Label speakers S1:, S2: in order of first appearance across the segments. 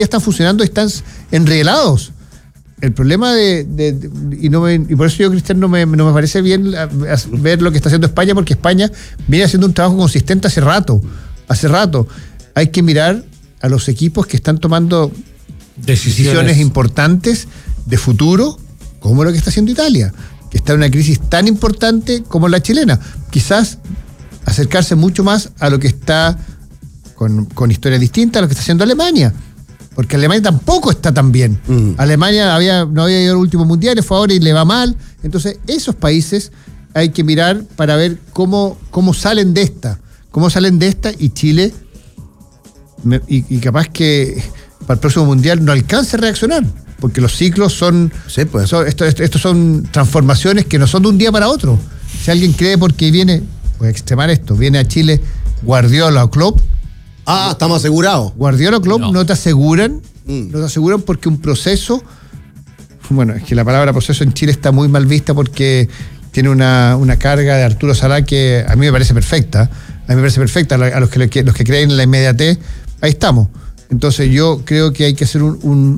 S1: están funcionando y están enreglados. El problema y por eso yo, Cristian, no me parece bien ver lo que está haciendo España, porque España viene haciendo un trabajo consistente hace rato. Hay que mirar a los equipos que están tomando decisiones importantes de futuro, como lo que está haciendo Italia, que está en una crisis tan importante como la chilena. Quizás acercarse mucho más a lo que está con historias distintas a lo que está haciendo Alemania. Porque Alemania tampoco está tan bien. Alemania no había ido a los últimos mundiales, fue ahora y le va mal. Entonces, esos países hay que mirar para ver cómo salen de esta. Y Chile, y capaz que para el próximo mundial no alcance a reaccionar. Porque los ciclos son estos son transformaciones que no son de un día para otro. Si alguien cree porque viene, voy a extremar esto, viene a Chile Guardiola o Klopp.
S2: Estamos asegurados.
S1: Guardiola o Klopp no te aseguran porque un proceso, bueno, es que la palabra proceso en Chile está muy mal vista porque tiene una carga de Arturo Salá que a mí me parece perfecta. A los que creen en la inmediatez, ahí estamos. Entonces yo creo que hay que hacer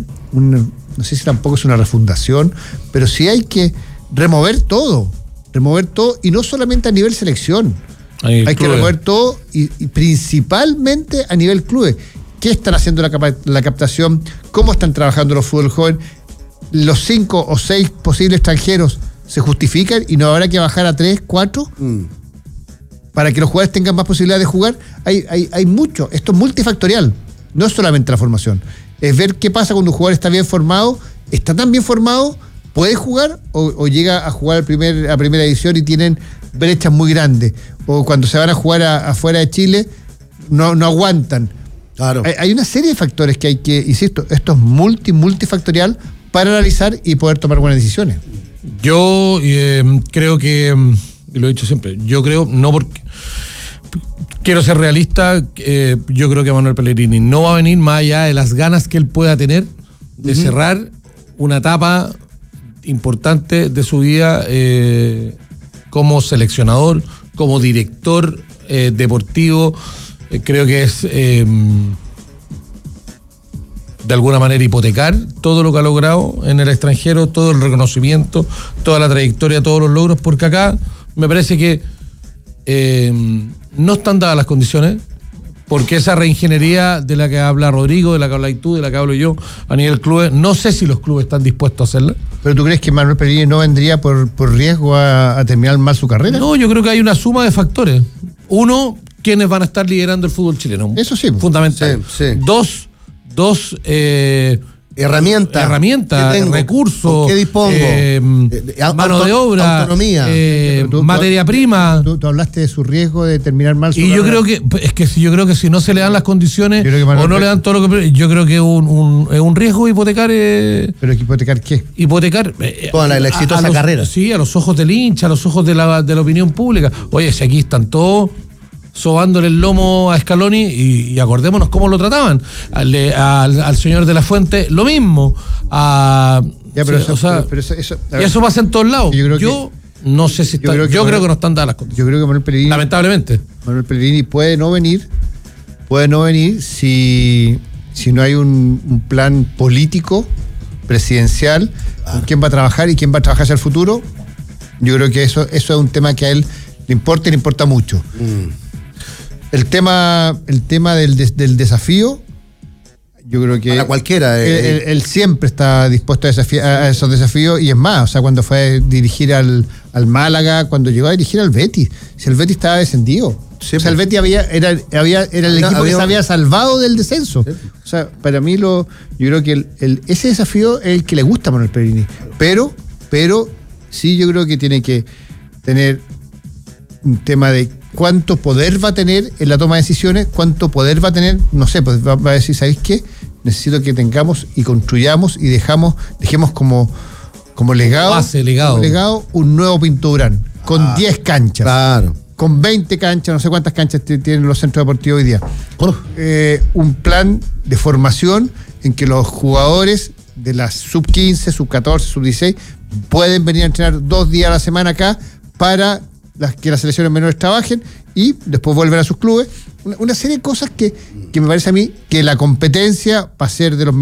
S1: no sé si tampoco es una refundación, pero sí hay que remover todo y no solamente a nivel selección. Hay que remover todo y principalmente a nivel clubes. ¿Qué están haciendo la captación? ¿Cómo están trabajando los fútbol joven? Los 5 o 6 posibles extranjeros se justifican y no habrá que bajar a 3, 4 para que los jugadores tengan más posibilidades de jugar. Hay mucho. Esto es multifactorial. No es solamente la formación. Es ver qué pasa cuando un jugador está bien formado, está tan bien formado, puede jugar o llega a jugar a primera edición y tienen brechas muy grandes. O cuando se van a jugar afuera de Chile, no aguantan.
S2: Claro.
S1: Hay una serie de factores que hay que, insisto, esto es multifactorial para analizar y poder tomar buenas decisiones.
S3: Yo creo que, y lo he dicho siempre, no porque quiero ser realista, yo creo que Manuel Pellegrini no va a venir más allá de las ganas que él pueda tener de cerrar una etapa importante de su vida como seleccionador, como director deportivo. Creo que es de alguna manera hipotecar todo lo que ha logrado en el extranjero, todo el reconocimiento, toda la trayectoria, todos los logros, porque acá me parece que no están dadas las condiciones, porque esa reingeniería de la que habla Rodrigo, de la que hablas tú, de la que hablo yo a nivel clubes, no sé si los clubes están dispuestos a hacerla. ¿Pero tú crees que Manuel Pellegrini no vendría por riesgo a terminar mal su carrera? No, yo creo que hay una suma de factores. Uno, ¿quiénes van a estar liderando el fútbol chileno? Eso sí. Fundamental. Sí. Dos, herramientas, recursos,
S2: ¿qué dispongo?
S3: Mano de obra,
S2: autonomía,
S3: materia prima.
S1: Tú hablaste de su riesgo de terminar mal su
S3: carrera.
S1: Y
S3: yo creo que si no se le dan las condiciones o no le dan todo lo que, yo creo que es un riesgo hipotecar.
S1: ¿Pero hipotecar qué?
S3: Hipotecar
S2: toda la exitosa carrera.
S3: Sí, a los ojos del hincha, a los ojos de la opinión pública. Oye, si aquí están todos sobándole el lomo a Scaloni y acordémonos cómo lo trataban al señor de la Fuente, lo mismo eso pasa en todos lados. Yo no sé si está, yo creo que no están dadas las condiciones.
S1: Yo creo que Manuel Pellegrini,
S3: lamentablemente
S1: Manuel Pellegrini puede no venir si no hay un plan político presidencial con quién va a trabajar y quién va a trabajar hacia el futuro. Yo creo que eso es un tema que a él le importa y le importa mucho. El tema del desafío, yo creo que
S2: para cualquiera
S1: él siempre está dispuesto a esos desafíos, y es más, o sea, cuando fue a dirigir al Málaga, cuando llegó a dirigir al Betis, si el Betis estaba descendido, sí, o sea, el Betis era el equipo que se había salvado del descenso. Sí. O sea, para mí yo creo que ese desafío es el que le gusta a Manuel Pellegrini, pero sí, yo creo que tiene que tener un tema de cuánto poder va a tener en la toma de decisiones, cuánto poder va a tener, no sé, pues va a decir, ¿sabéis qué? Necesito que tengamos y construyamos y dejemos como legado un nuevo Pinto Durán, con 10 canchas.
S2: Claro.
S1: Con 20 canchas, no sé cuántas canchas tienen los centros deportivos hoy día. Un plan de formación en que los jugadores de las sub-15, sub-14, sub-16 pueden venir a entrenar 2 días a la semana acá para que las selecciones menores trabajen y después vuelven a sus clubes una serie de cosas que me parece a mí que la competencia va a ser de los